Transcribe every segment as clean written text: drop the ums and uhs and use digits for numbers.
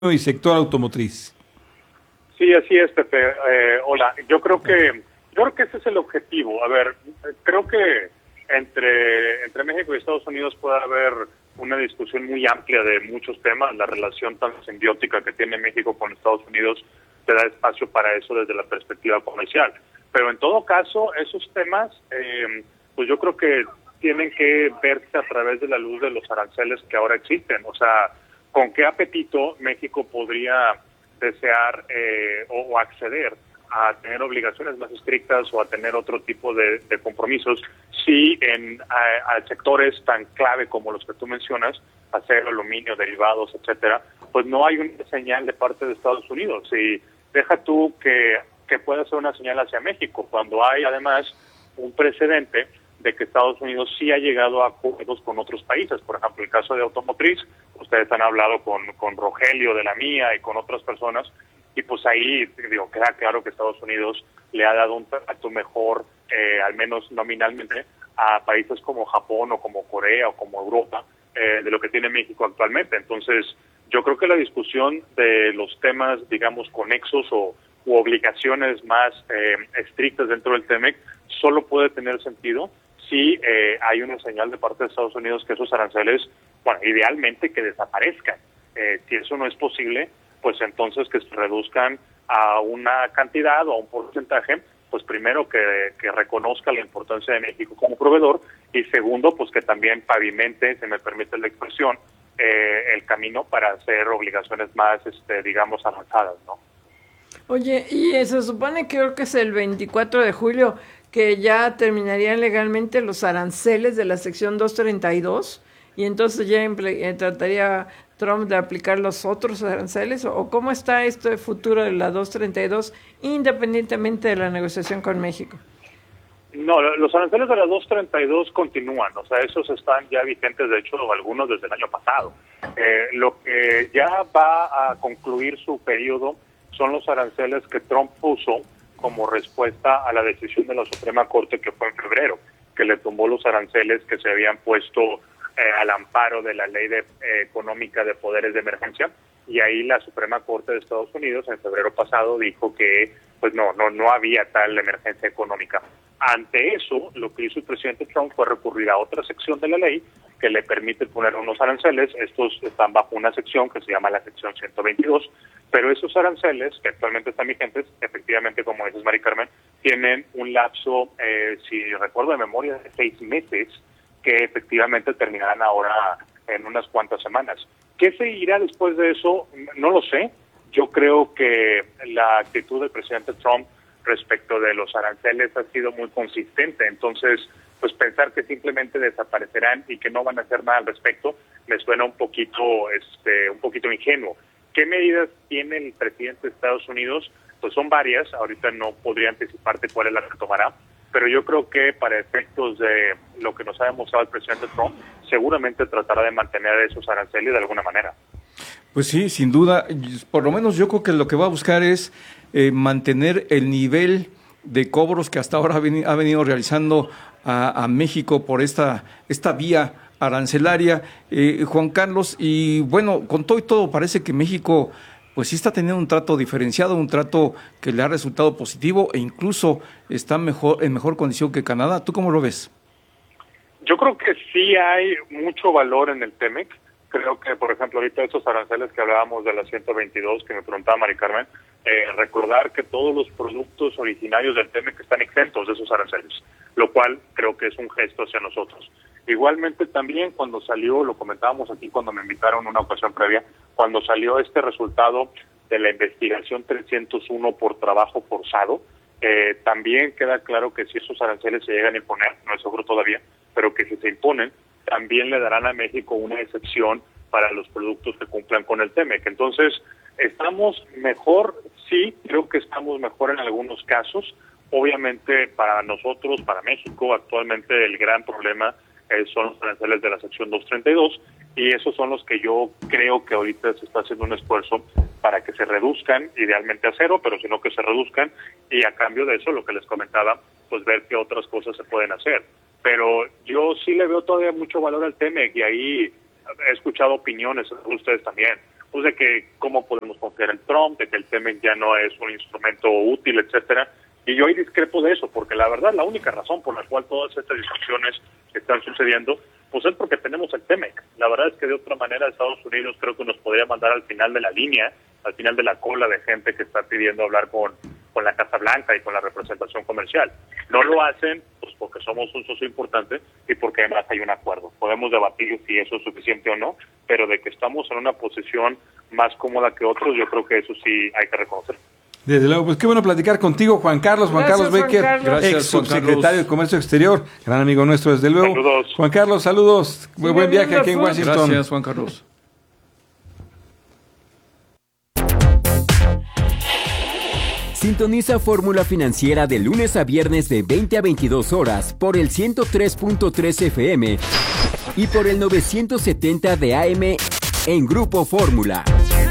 y sector automotriz. Sí, así es, Pepe. Hola. Yo creo que ese es el objetivo. A ver, creo que entre México y Estados Unidos puede haber una discusión muy amplia de muchos temas. La relación tan simbiótica que tiene México con Estados Unidos te da espacio para eso desde la perspectiva comercial. Pero en todo caso, esos temas, pues yo creo que tienen que verse a través de la luz de los aranceles que ahora existen. O sea, ¿con qué apetito México podría desear o acceder a tener obligaciones más estrictas o a tener otro tipo de compromisos si a sectores tan clave como los que tú mencionas, acero, aluminio, derivados, etcétera, pues no hay una señal de parte de Estados Unidos? Y deja tú que pueda ser una señal hacia México, cuando hay además un precedente de que Estados Unidos sí ha llegado a acuerdos con otros países. Por ejemplo, el caso de automotriz, ustedes han hablado con Rogelio de la Mía y con otras personas, y pues ahí, digo, queda claro que Estados Unidos le ha dado un trato mejor, al menos nominalmente, a países como Japón o como Corea o como Europa, de lo que tiene México actualmente. Entonces, yo creo que la discusión de los temas, digamos, conexos u obligaciones más estrictas dentro del TEMEC solo puede tener sentido si hay una señal de parte de Estados Unidos que esos aranceles, bueno, idealmente que desaparezcan. Si eso no es posible, pues entonces que se reduzcan a una cantidad o a un porcentaje, pues primero que reconozca la importancia de México como proveedor, y segundo, pues que también pavimente, si me permite la expresión, el camino para hacer obligaciones más, digamos, avanzadas, ¿no? Oye, y se supone que creo que es el 24 de julio que ya terminarían legalmente los aranceles de la sección 232 y entonces ya trataría Trump de aplicar los otros aranceles, o cómo está esto de futuro de la 232 independientemente de la negociación con México. No, los aranceles de la 232 continúan, o sea, esos están ya vigentes, de hecho, algunos desde el año pasado. Lo que ya va a concluir su periodo son los aranceles que Trump puso como respuesta a la decisión de la Suprema Corte, que fue en febrero, que le tumbó los aranceles que se habían puesto al amparo de la Ley Económica de Poderes de Emergencia, y ahí la Suprema Corte de Estados Unidos en febrero pasado dijo que pues no había tal emergencia económica. Ante eso, lo que hizo el presidente Trump fue recurrir a otra sección de la ley que le permite poner unos aranceles. Estos están bajo una sección que se llama la sección 122, pero esos aranceles, que actualmente están vigentes, efectivamente, como dices, Mari Carmen, tienen un lapso, si recuerdo de memoria, de 6 meses, que efectivamente terminarán ahora en unas cuantas semanas. ¿Qué seguirá después de eso? No lo sé. Yo creo que la actitud del presidente Trump respecto de los aranceles ha sido muy consistente. Entonces, pues pensar que simplemente desaparecerán y que no van a hacer nada al respecto me suena un poquito ingenuo. ¿Qué medidas tiene el presidente de Estados Unidos? Pues son varias. Ahorita no podría anticiparte cuál es la que tomará, pero yo creo que para efectos de lo que nos ha demostrado el presidente Trump, seguramente tratará de mantener esos aranceles de alguna manera. Pues sí, sin duda, por lo menos yo creo que lo que va a buscar es mantener el nivel de cobros que hasta ahora ha venido realizando a México por esta vía arancelaria, Juan Carlos, y bueno, con todo y todo parece que México pues sí está teniendo un trato diferenciado, un trato que le ha resultado positivo e incluso está en mejor condición que Canadá. ¿Tú cómo lo ves? Yo creo que sí hay mucho valor en el TEMEC. Creo que, por ejemplo, ahorita esos aranceles que hablábamos de la 122, que me preguntaba Mari Carmen, recordar que todos los productos originarios del TEMEC están exentos de esos aranceles, lo cual creo que es un gesto hacia nosotros. Igualmente también cuando salió, lo comentábamos aquí cuando me invitaron en una ocasión previa, cuando salió este resultado de la investigación 301 por trabajo forzado, también queda claro que si esos aranceles se llegan a imponer, no es seguro todavía, pero que si se imponen, también le darán a México una excepción para los productos que cumplan con el TEMEC. Entonces, ¿estamos mejor? Sí, creo que estamos mejor en algunos casos. Obviamente, para nosotros, para México, actualmente el gran problema son los aranceles de la sección 232, y esos son los que yo creo que ahorita se está haciendo un esfuerzo para que se reduzcan, idealmente a cero, pero sino que se reduzcan, y a cambio de eso, lo que les comentaba, pues ver qué otras cosas se pueden hacer. Pero yo sí le veo todavía mucho valor al TEMEC, y ahí he escuchado opiniones de ustedes también. pues de que cómo podemos confiar en Trump, de que el TEMEC ya no es un instrumento útil, etcétera. Y yo ahí discrepo de eso, porque la verdad la única razón por la cual todas estas discusiones están sucediendo, pues es porque tenemos el TEMEC. La verdad es que de otra manera Estados Unidos creo que nos podría mandar al final de la línea, al final de la cola de gente que está pidiendo hablar con la Casa Blanca y con la representación comercial. No lo hacen pues porque somos un socio importante y porque además hay un acuerdo. Podemos debatir si eso es suficiente o no, pero de que estamos en una posición más cómoda que otros, yo creo que eso sí hay que reconocer. Desde luego, pues qué bueno platicar contigo, Juan Carlos Becker, ex subsecretario de Comercio Exterior, gran amigo nuestro, desde luego. Saludos. Juan Carlos, saludos. Muy buen viaje aquí en Washington. Gracias, Juan Carlos. Sintoniza Fórmula Financiera de lunes a viernes de 20 a 22 horas por el 103.3 FM y por el 970 de AM en Grupo Fórmula.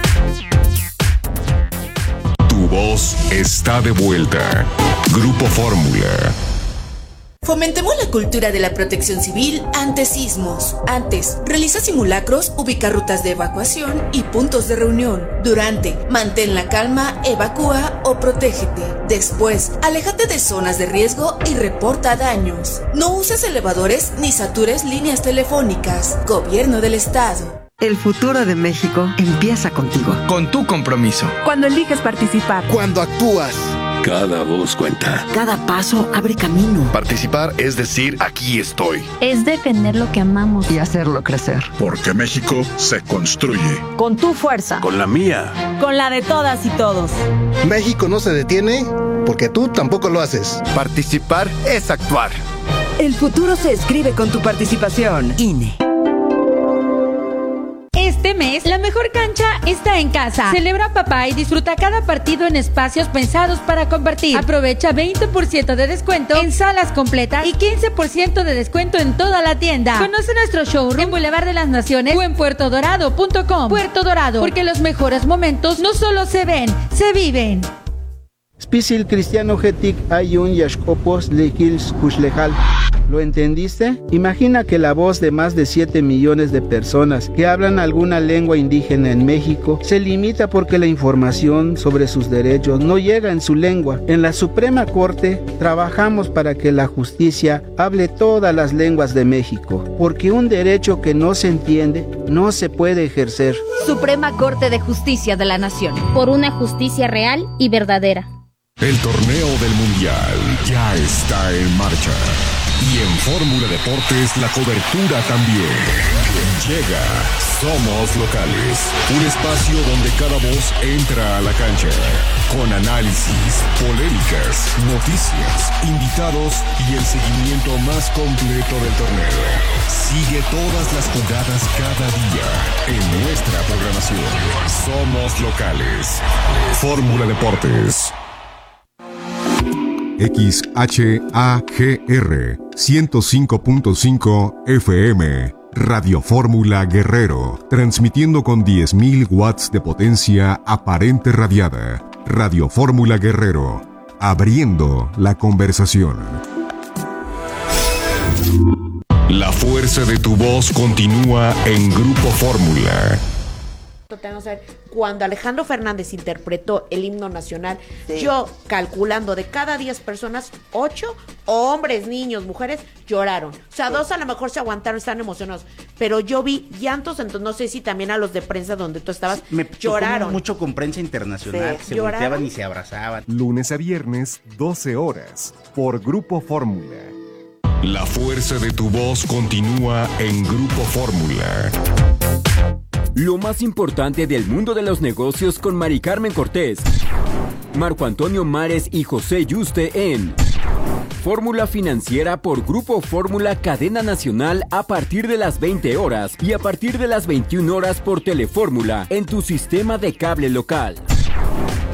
Tu voz está de vuelta. Grupo Fórmula. Fomentemos la cultura de la protección civil ante sismos. Antes, realiza simulacros, ubica rutas de evacuación y puntos de reunión. Durante, mantén la calma, evacúa o protégete. Después, aléjate de zonas de riesgo y reporta daños. No uses elevadores ni satures líneas telefónicas. Gobierno del Estado. El futuro de México empieza contigo. Con tu compromiso. Cuando eliges participar. Cuando actúas. Cada voz cuenta. Cada paso abre camino. Participar es decir, aquí estoy. Es defender lo que amamos. Y hacerlo crecer. Porque México se construye. Con tu fuerza. Con la mía. Con la de todas y todos. México no se detiene porque tú tampoco lo haces. Participar es actuar. El futuro se escribe con tu participación. INE. Este mes, la mejor cancha está en casa. Celebra papá y disfruta cada partido en espacios pensados para compartir. Aprovecha 20% de descuento en salas completas y 15% de descuento en toda la tienda. Conoce nuestro showroom en Boulevard de las Naciones o en puertodorado.com. Puerto Dorado, porque los mejores momentos no solo se ven, se viven. Spisil cristiano getic ayun yashkopos lekils kushlejal. ¿Lo entendiste? Imagina que la voz de más de 7 millones de personas que hablan alguna lengua indígena en México se limita porque la información sobre sus derechos no llega en su lengua. En la Suprema Corte trabajamos para que la justicia hable todas las lenguas de México, porque un derecho que no se entiende no se puede ejercer. Suprema Corte de Justicia de la Nación. Por una justicia real y verdadera. El torneo del Mundial ya está en marcha. Y en Fórmula Deportes la cobertura también. Llega Somos Locales, un espacio donde cada voz entra a la cancha. Con análisis, polémicas, noticias, invitados y el seguimiento más completo del torneo. Sigue todas las jugadas cada día en nuestra programación. Somos Locales. Fórmula Deportes. XHAGR 105.5 FM Radio Fórmula Guerrero, transmitiendo con 10.000 watts de potencia aparente radiada. Radio Fórmula Guerrero, abriendo la conversación. La fuerza de tu voz continúa en Grupo Fórmula. Tenemos que ver, cuando Alejandro Fernández interpretó el himno nacional, yo calculando de cada 10 personas, 8 hombres, niños, mujeres lloraron. O sea, 2 a lo mejor se aguantaron, están emocionados. Pero yo vi llantos, entonces no sé si también a los de prensa donde tú estabas lloraron. Mucho con prensa internacional, se volteaban y se abrazaban. Lunes a viernes, 12 horas, por Grupo Fórmula. La fuerza de tu voz continúa en Grupo Fórmula. Lo más importante del mundo de los negocios con Mari Carmen Cortés, Marco Antonio Mares y José Yuste en Fórmula Financiera por Grupo Fórmula Cadena Nacional a partir de las 20 horas y a partir de las 21 horas por Telefórmula en tu sistema de cable local.